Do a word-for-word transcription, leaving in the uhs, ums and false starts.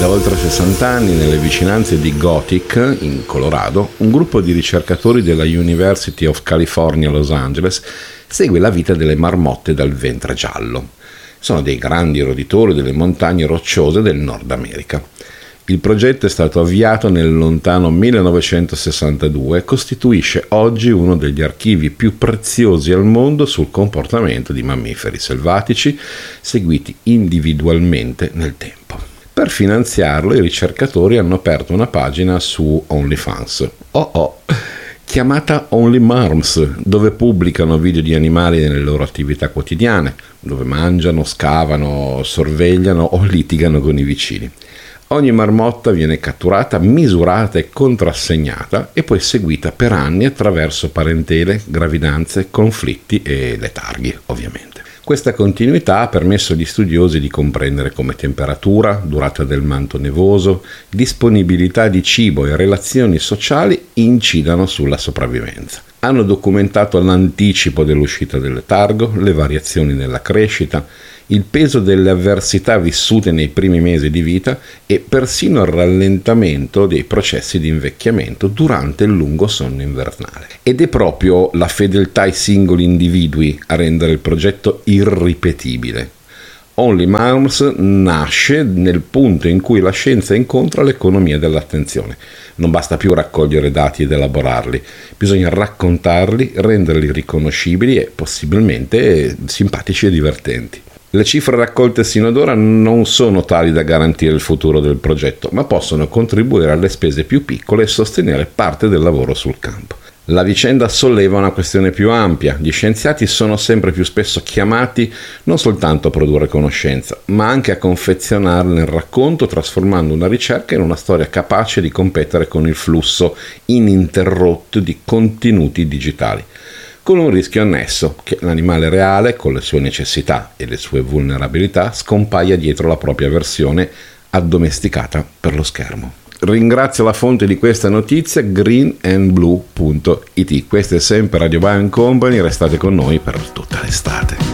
Da oltre sessanta anni, nelle vicinanze di Gothic, in Colorado, un gruppo di ricercatori della University of California, Los Angeles, segue la vita delle marmotte dal ventre giallo. Sono dei grandi roditori delle montagne rocciose del Nord America. Il progetto è stato avviato nel lontano millenovecentosessantadue e costituisce oggi uno degli archivi più preziosi al mondo sul comportamento di mammiferi selvatici seguiti individualmente nel tempo. Per finanziarlo, i ricercatori hanno aperto una pagina su OnlyFans, oh oh, chiamata Only Marms, dove pubblicano video di animali nelle loro attività quotidiane, dove mangiano, scavano, sorvegliano o litigano con i vicini. Ogni marmotta viene catturata, misurata e contrassegnata e poi seguita per anni attraverso parentele, gravidanze, conflitti e letarghi, ovviamente. Questa continuità ha permesso agli studiosi di comprendere come temperatura, durata del manto nevoso, disponibilità di cibo e relazioni sociali incidano sulla sopravvivenza. Hanno documentato l'anticipo dell'uscita del letargo, le variazioni nella crescita, il peso delle avversità vissute nei primi mesi di vita e persino il rallentamento dei processi di invecchiamento durante il lungo sonno invernale. Ed è proprio la fedeltà ai singoli individui a rendere il progetto irripetibile. Only Marms nasce nel punto in cui la scienza incontra l'economia dell'attenzione. Non basta più raccogliere dati ed elaborarli, bisogna raccontarli, renderli riconoscibili e possibilmente simpatici e divertenti. Le cifre raccolte sino ad ora non sono tali da garantire il futuro del progetto, ma possono contribuire alle spese più piccole e sostenere parte del lavoro sul campo. La vicenda solleva una questione più ampia. Gli scienziati sono sempre più spesso chiamati non soltanto a produrre conoscenza, ma anche a confezionarla nel racconto, trasformando una ricerca in una storia capace di competere con il flusso ininterrotto di contenuti digitali, con un rischio annesso, che l'animale reale, con le sue necessità e le sue vulnerabilità, scompaia dietro la propria versione addomesticata per lo schermo. Ringrazio la fonte di questa notizia, green and blue punto it. Questa è sempre Radio Bio and Company, restate con noi per tutta l'estate.